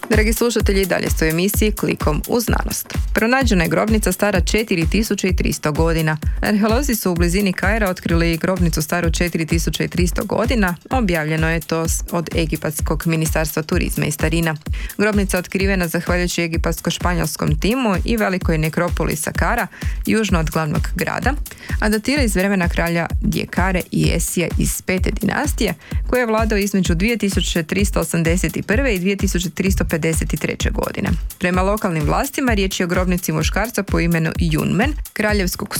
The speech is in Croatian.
Dragi slušatelji, dalje ste u emisiji Klikom u znanost. Pronađena je grobnica stara 4300 godina. Arheolozi su u blizini Kaira otkrili grobnicu staru 4300 godina. Objavljeno je to od Egipatskog ministarstva turizma i starina. Grobnica otkrivena zahvaljujući egipatsko-španjolskom timu i velikoj nekropoli Sakara, južno od glavnog grada, a datira iz vremena kralja Djekare i Esija iz 5. dinastije, koji je vladao između 2381. i 2353. godine. Prema lokalnim vlastima riječ je o grobnici muškarca po imenu Junmen, kraljevskog